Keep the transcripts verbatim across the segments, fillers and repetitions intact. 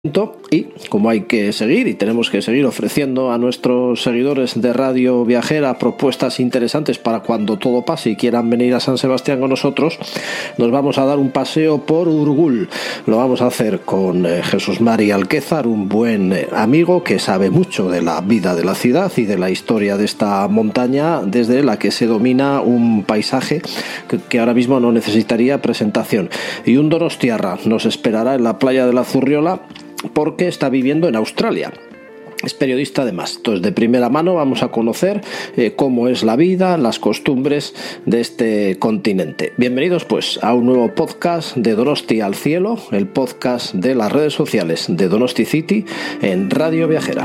Y como hay que seguir y tenemos que seguir ofreciendo a nuestros seguidores de Radio Viajera propuestas interesantes para cuando todo pase y quieran venir a San Sebastián con nosotros, nos vamos a dar un paseo por Urgul. Lo vamos a hacer con eh, Jesús Mari Alquézar, un buen eh, amigo que sabe mucho de la vida de la ciudad y de la historia de esta montaña, desde la que se domina un paisaje que, que ahora mismo no necesitaría presentación. Y un donostiarra nos esperará en la playa de la Zurriola, porque está viviendo en Australia. Es periodista además. Entonces, de primera mano vamos a conocer eh, cómo es la vida, las costumbres de este continente. Bienvenidos pues a un nuevo podcast de Donosti al Cielo, el podcast de las redes sociales de Donosti City en Radio Viajera.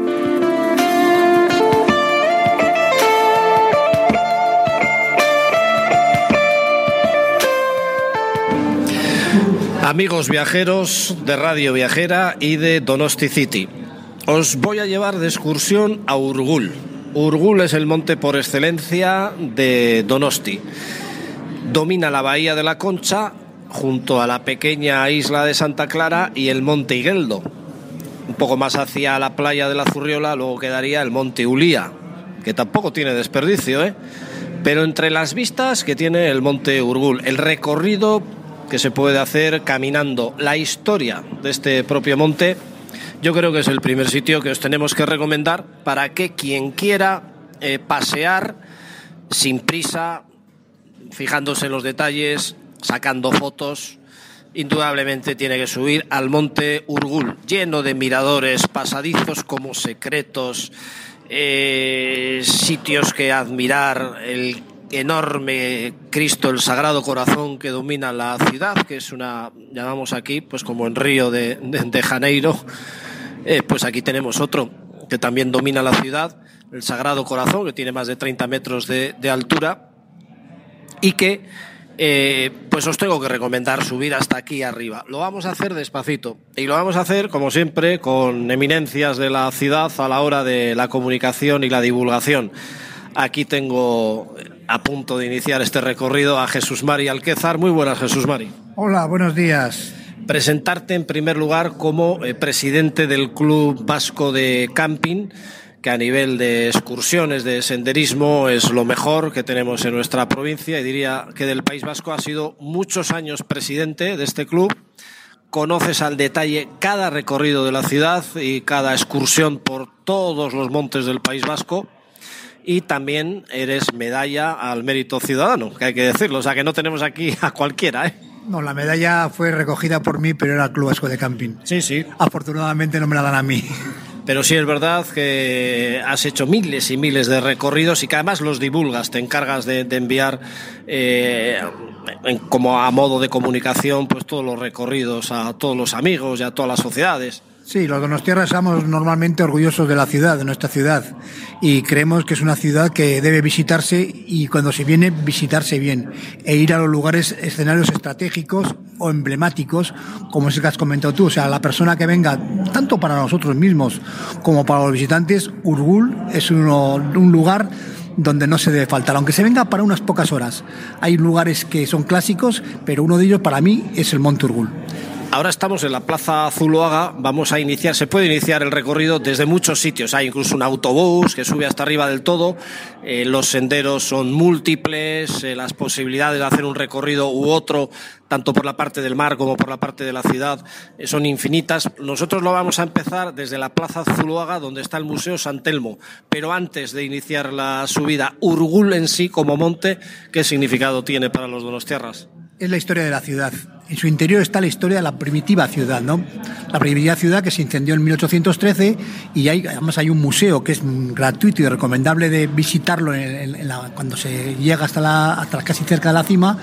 Amigos viajeros de Radio Viajera y de Donosti City, os voy a llevar de excursión a Urgul. Urgul es el monte por excelencia de Donosti. Domina la bahía de la Concha junto a la pequeña isla de Santa Clara y el monte Igueldo. Un poco más hacia la playa de la Zurriola luego quedaría el monte Ulía, que tampoco tiene desperdicio, ¿eh? Pero entre las vistas que tiene el monte Urgul, el recorrido que se puede hacer caminando, la historia de este propio monte, yo creo que es el primer sitio que os tenemos que recomendar para que quien quiera eh, pasear sin prisa, fijándose en los detalles, sacando fotos, indudablemente tiene que subir al monte Urgul, lleno de miradores, pasadizos como secretos, eh, sitios que admirar, el enorme Cristo, el Sagrado Corazón que domina la ciudad, que es una, llamamos aquí, pues como en Río de, de, de Janeiro, eh, pues aquí tenemos otro que también domina la ciudad, el Sagrado Corazón, que tiene más de treinta metros de, de altura y que eh, pues os tengo que recomendar subir hasta aquí arriba. Lo vamos a hacer despacito y lo vamos a hacer, como siempre, con eminencias de la ciudad a la hora de la comunicación y la divulgación. Aquí tengo a punto de iniciar este recorrido a Jesús Mari Alquézar. Muy buenas, Jesús Mari. Hola, buenos días. Presentarte en primer lugar como eh, presidente del Club Vasco de Camping, que a nivel de excursiones, de senderismo, es lo mejor que tenemos en nuestra provincia, y diría que del País Vasco. Ha sido muchos años presidente de este club. Conoces al detalle cada recorrido de la ciudad y cada excursión por todos los montes del País Vasco. Y también eres medalla al mérito ciudadano, que hay que decirlo, o sea que no tenemos aquí a cualquiera, ¿eh? No, la medalla fue recogida por mí, pero era el Club Vasco de Camping. Sí, sí. Afortunadamente no me la dan a mí. Pero sí es verdad que has hecho miles y miles de recorridos y que además los divulgas, te encargas de, de enviar eh, en, como a modo de comunicación pues todos los recorridos a todos los amigos y a todas las sociedades. Sí, los donostiarras somos normalmente orgullosos de la ciudad, de nuestra ciudad, y creemos que es una ciudad que debe visitarse, y cuando se viene, visitarse bien e ir a los lugares, escenarios estratégicos o emblemáticos, como es el que has comentado tú. O sea, la persona que venga, tanto para nosotros mismos como para los visitantes, Urgul es uno, un lugar donde no se debe faltar, aunque se venga para unas pocas horas. Hay lugares que son clásicos, pero uno de ellos para mí es el Monte Urgul. Ahora estamos en la Plaza Zuloaga, vamos a iniciar, se puede iniciar el recorrido desde muchos sitios, hay incluso un autobús que sube hasta arriba del todo, eh, los senderos son múltiples, eh, las posibilidades de hacer un recorrido u otro, tanto por la parte del mar como por la parte de la ciudad, eh, son infinitas. Nosotros lo vamos a empezar desde la Plaza Zuloaga, donde está el Museo San Telmo, pero antes de iniciar la subida, Urgul en sí como monte, ¿qué significado tiene para los donostiarras? Es la historia de la ciudad. En su interior está la historia de la primitiva ciudad, ¿no? La primitiva ciudad que se incendió en mil ochocientos trece, y hay, además hay un museo que es gratuito y recomendable de visitarlo en, en la, cuando se llega hasta, la, hasta casi cerca de la cima.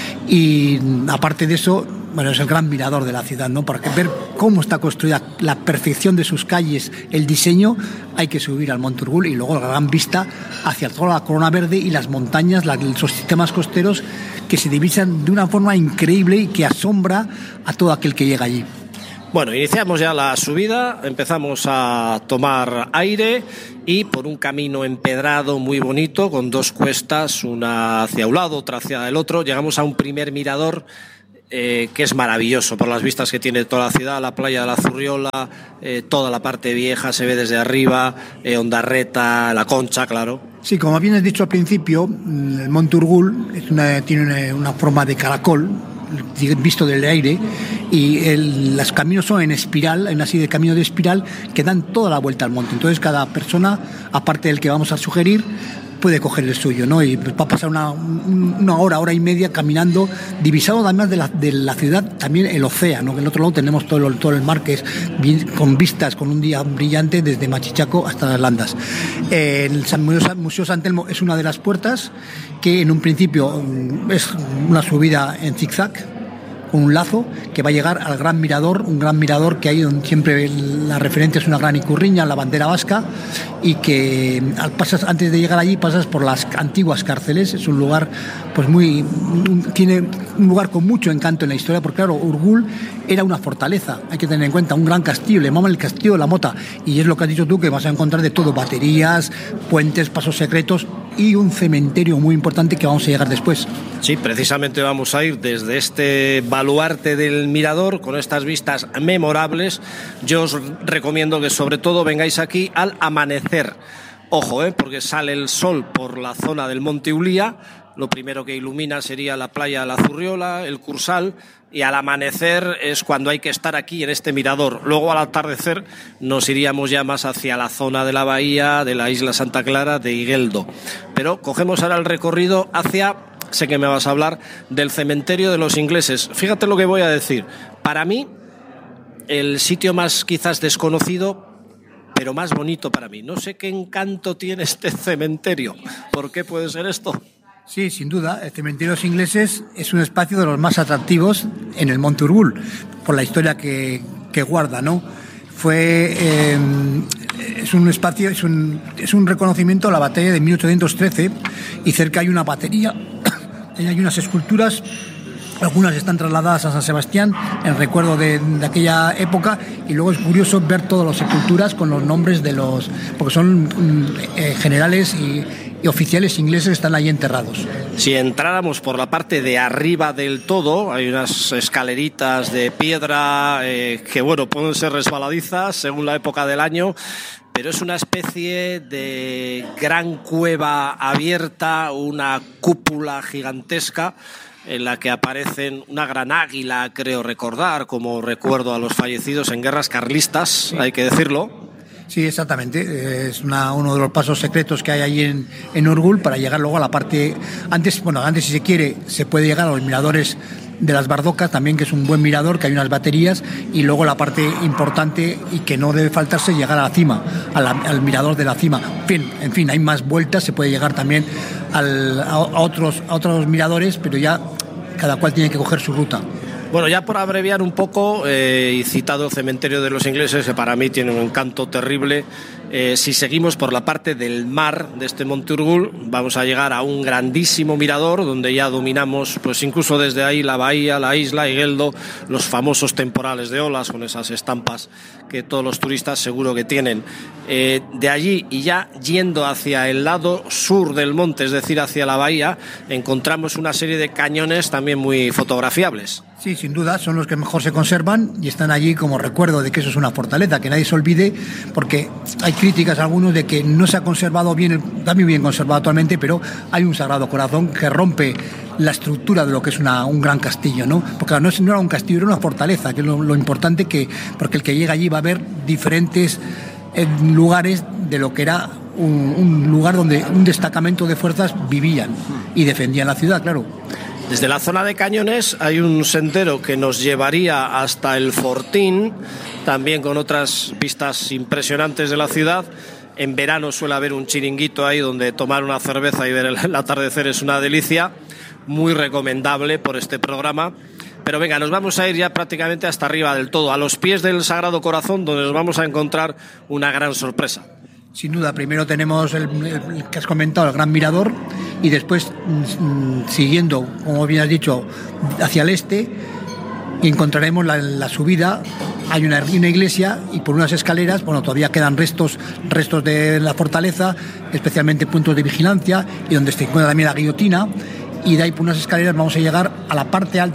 Y aparte de eso, bueno, es el gran mirador de la ciudad, ¿no? Para ver cómo está construida, la perfección de sus calles, el diseño, hay que subir al Monte Urgul, y luego la gran vista hacia toda la Corona Verde y las montañas, la, los sistemas costeros que se divisan de una forma increíble y que asombra a todo aquel que llega allí. Bueno, iniciamos ya la subida, empezamos a tomar aire y por un camino empedrado muy bonito, con dos cuestas, una hacia un lado, otra hacia el otro, llegamos a un primer mirador eh, que es maravilloso por las vistas que tiene toda la ciudad, la playa de la Zurriola, eh, toda la parte vieja se ve desde arriba, eh, Ondarreta, La Concha, claro. Sí, como bien has dicho al principio, el Monte Urgul es una, tiene una, una forma de caracol visto del aire, y el, los caminos son en espiral, hay una serie de caminos de espiral que dan toda la vuelta al monte. Entonces cada persona, aparte del que vamos a sugerir, puede coger el suyo, ¿no? Y va a pasar una, una hora, hora y media caminando, divisado además de la, de la ciudad, también el océano, que en el otro lado tenemos todo el, todo el mar, que es bien, con vistas, con un día brillante desde Machichaco hasta las Landas. Eh, el San Museo, Museo San Telmo es una de las puertas que en un principio es una subida en zigzag, con un lazo que va a llegar al gran mirador, un gran mirador que hay donde siempre la referencia es una gran icurriña, la bandera vasca, y que al pasas, antes de llegar allí pasas por las antiguas cárceles. Es un lugar pues muy tiene un lugar con mucho encanto en la historia, porque claro, Urgul era una fortaleza, hay que tener en cuenta, un gran castillo, le llaman el Castillo de la Mota, y es lo que has dicho tú, que vas a encontrar de todo, baterías, puentes, pasos secretos y un cementerio muy importante que vamos a llegar después. Sí, precisamente vamos a ir desde este baluarte del mirador con estas vistas memorables. Yo os recomiendo que sobre todo vengáis aquí al amanecer. Ojo, ¿eh? Porque sale el sol por la zona del Monte Ulia. Lo primero que ilumina sería la playa de la Zurriola, el Cursal, y al amanecer es cuando hay que estar aquí en este mirador. Luego al atardecer nos iríamos ya más hacia la zona de la bahía, de la isla Santa Clara, de Igueldo. Pero cogemos ahora el recorrido hacia, sé que me vas a hablar, del cementerio de los ingleses. Fíjate lo que voy a decir. Para mí, el sitio más quizás desconocido, pero más bonito para mí. No sé qué encanto tiene este cementerio. ¿Por qué puede ser esto? Sí, sin duda, el cementerio de los ingleses es un espacio de los más atractivos en el Monte Urgul, por la historia que, que guarda, ¿no? Fue, eh, es un espacio, es un, es un reconocimiento a la batalla de mil ochocientos trece, y cerca hay una batería, hay unas esculturas. Algunas están trasladadas a San Sebastián en recuerdo de, de aquella época, y luego es curioso ver todas las sepulturas con los nombres de los, porque son eh, generales y, y oficiales ingleses que están ahí enterrados. Si entráramos por la parte de arriba del todo, hay unas escaleritas de piedra eh, que bueno, pueden ser resbaladizas según la época del año, pero es una especie de gran cueva abierta, una cúpula gigantesca en la que aparecen una gran águila, creo recordar, como recuerdo a los fallecidos en guerras carlistas, sí. Hay que decirlo. Sí, exactamente. Es una, uno de los pasos secretos que hay ahí en, en Urgul para llegar luego a la parte... Antes, bueno, antes si se quiere, se puede llegar a los miradores de las Bardocas también, que es un buen mirador, que hay unas baterías, y luego la parte importante y que no debe faltarse, llegar a la cima, a la, al mirador de la cima. En fin, en fin, hay más vueltas, se puede llegar también al, a, a, otros, a otros miradores, pero ya cada cual tiene que coger su ruta. Bueno, ya por abreviar un poco, eh, y citado el cementerio de los ingleses, que para mí tiene un encanto terrible, eh, si seguimos por la parte del mar de este Monte Urgul, vamos a llegar a un grandísimo mirador donde ya dominamos, pues incluso desde ahí, la bahía, la isla, Igueldo, los famosos temporales de olas con esas estampas que todos los turistas seguro que tienen. Eh, de allí, y ya yendo hacia el lado sur del monte, es decir, hacia la bahía, encontramos una serie de cañones también muy fotografiables. Sí, sin duda, son los que mejor se conservan y están allí como recuerdo de que eso es una fortaleza, que nadie se olvide, porque hay críticas algunos de que no se ha conservado bien, está muy bien conservado actualmente, pero hay un Sagrado Corazón que rompe la estructura de lo que es una, un gran castillo, ¿no? Porque no, es, no era un castillo, era una fortaleza, que es lo, lo importante, que porque el que llega allí va a ver diferentes eh, lugares de lo que era un, un lugar donde un destacamento de fuerzas vivían y defendían la ciudad, claro. Desde la zona de cañones hay un sendero que nos llevaría hasta el Fortín, también con otras vistas impresionantes de la ciudad. En verano suele haber un chiringuito ahí donde tomar una cerveza y ver el atardecer es una delicia, muy recomendable por este programa. Pero venga, nos vamos a ir ya prácticamente hasta arriba del todo, a los pies del Sagrado Corazón, donde nos vamos a encontrar una gran sorpresa. Sin duda, primero tenemos el, el que has comentado, el Gran Mirador, y después, mmm, siguiendo, como bien has dicho, hacia el este, encontraremos la, la subida. Hay una, una iglesia y por unas escaleras, bueno, todavía quedan restos, restos de la fortaleza, especialmente puntos de vigilancia, y donde se encuentra también la guillotina, y de ahí por unas escaleras vamos a llegar a la parte alta,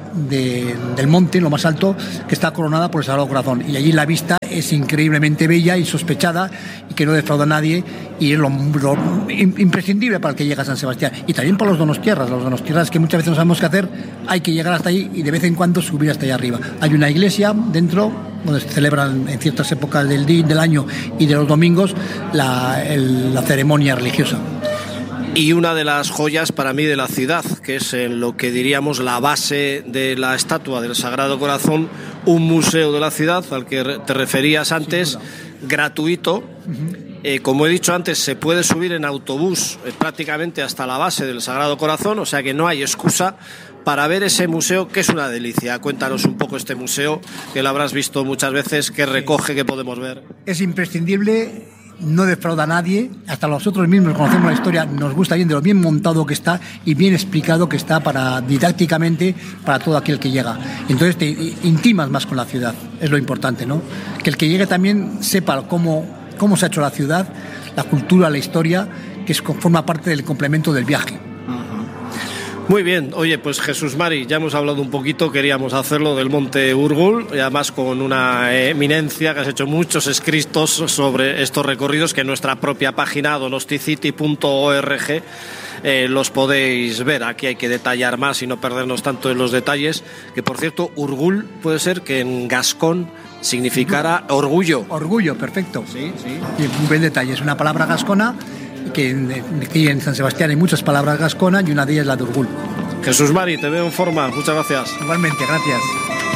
de, del monte, lo más alto, que está coronada por el Sagrado Corazón. Y allí la vista es increíblemente bella, insospechada y que no defrauda a nadie y es lo, lo imprescindible para el que llega a San Sebastián. Y también para los donostiarras, los donostiarras que muchas veces no sabemos qué hacer, hay que llegar hasta ahí y de vez en cuando subir hasta allá arriba. Hay una iglesia dentro donde se celebran en ciertas épocas del, día, del año y de los domingos la, el, la ceremonia religiosa. Y una de las joyas para mí de la ciudad, que es en lo que diríamos la base de la estatua del Sagrado Corazón, un museo de la ciudad al que te referías antes, gratuito. Uh-huh. Eh, como he dicho antes, se puede subir en autobús eh, prácticamente hasta la base del Sagrado Corazón, o sea que no hay excusa para ver ese museo, que es una delicia. Cuéntanos un poco este museo, que lo habrás visto muchas veces, que recoge, que podemos ver. Es imprescindible. No defrauda a nadie, hasta nosotros mismos conocemos la historia, nos gusta bien de lo bien montado que está y bien explicado que está para didácticamente para todo aquel que llega. Entonces te intimas más con la ciudad, es lo importante, ¿no? Que el que llegue también sepa cómo, cómo se ha hecho la ciudad, la cultura, la historia, que es, forma parte del complemento del viaje. Muy bien, oye, pues Jesús Mari, ya hemos hablado un poquito, queríamos hacerlo del Monte Urgul, y además con una eminencia que has hecho muchos escritos sobre estos recorridos que en nuestra propia página donosticity punto org eh, los podéis ver. Aquí hay que detallar más y no perdernos tanto en los detalles, que por cierto, Urgul puede ser que en gascón significara orgullo. Orgullo, perfecto. Sí, sí. Y un buen detalle, es una palabra gascona. Que aquí en San Sebastián hay muchas palabras gasconas y una de ellas es la de Urgul. Jesús Mari, te veo en forma. Muchas gracias. Igualmente, gracias.